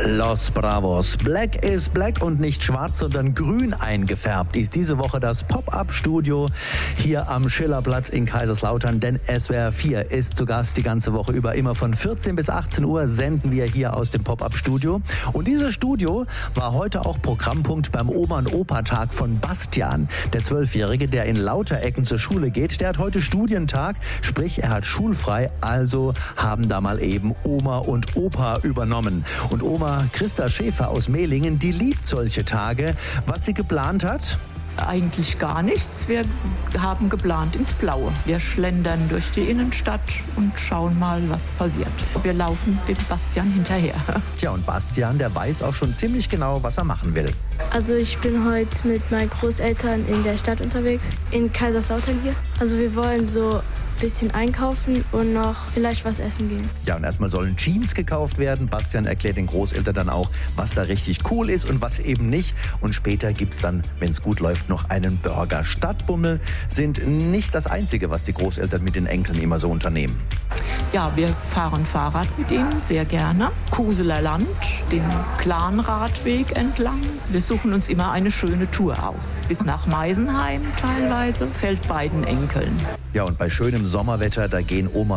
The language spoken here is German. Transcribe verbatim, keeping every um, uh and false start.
Los Bravos. Black is Black und nicht schwarz, sondern grün eingefärbt ist diese Woche das Pop-Up-Studio hier am Schillerplatz in Kaiserslautern, denn S W R vier ist zu Gast die ganze Woche über. Immer von vierzehn bis achtzehn Uhr senden wir hier aus dem Pop-Up-Studio. Und dieses Studio war heute auch Programmpunkt beim Oma- und Opa-Tag von Bastian. Der Zwölfjährige, der in Lauterecken zur Schule geht, der hat heute Studientag, sprich er hat schulfrei, also haben da mal eben Oma und Opa übernommen. Und Oma Christa Schäfer aus Mehlingen, die liebt solche Tage. Was sie geplant hat? Eigentlich gar nichts. Wir haben geplant ins Blaue. Wir schlendern durch die Innenstadt und schauen mal, was passiert. Wir laufen dem Bastian hinterher. Tja, und Bastian, der weiß auch schon ziemlich genau, was er machen will. Also ich bin heute mit meinen Großeltern in der Stadt unterwegs, in Kaiserslautern hier. Also wir wollen so ein bisschen einkaufen und noch vielleicht was essen gehen. Ja, und erstmal sollen Jeans gekauft werden. Bastian erklärt den Großeltern dann auch, was da richtig cool ist und was eben nicht. Und später gibt's dann, wenn es gut läuft, noch einen Burger. Stadtbummel sind nicht das Einzige, was die Großeltern mit den Enkeln immer so unternehmen. Ja, wir fahren Fahrrad mit ihnen sehr gerne. Kuseler Land, den Clanradweg entlang. Wir suchen uns immer eine schöne Tour aus. Bis nach Meisenheim teilweise, fällt beiden Enkeln. Ja, und bei schönem Sommerwetter, da gehen Oma